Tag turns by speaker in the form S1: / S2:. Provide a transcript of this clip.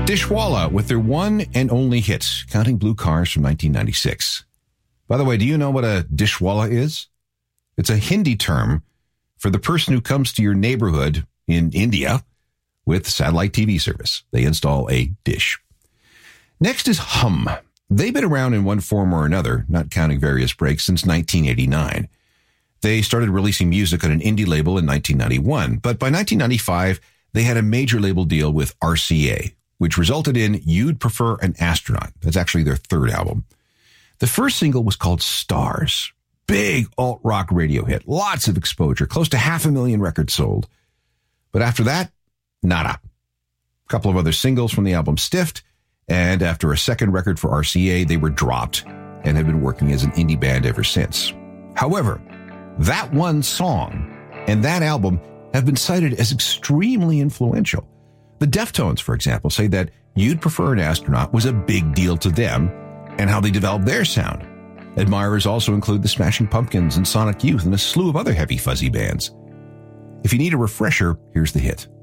S1: Dishwalla with their one and only hit, Counting Blue Cars from 1996. By the way, do you know what a dishwalla is? It's a Hindi term for the person who comes to your neighborhood in India with satellite TV service. They install a dish. Next is Hum. They've been around in one form or another, not counting various breaks, since 1989. They started releasing music on an indie label in 1991, but by 1995, they had a major label deal with RCA, which resulted in You'd Prefer an Astronaut. That's actually their third album. The first single was called Stars. Big alt-rock radio hit. Lots of exposure. Close to 500,000 records sold. But after that, nada. A couple of other singles from the album Stiffed, and after a second record for RCA, they were dropped and have been working as an indie band ever since. However, that one song and that album have been cited as extremely influential. The Deftones, for example, say that You'd Prefer an Astronaut was a big deal to them and how they developed their sound. Admirers also include the Smashing Pumpkins and Sonic Youth and a slew of other heavy fuzzy bands. If you need a refresher, here's the hit.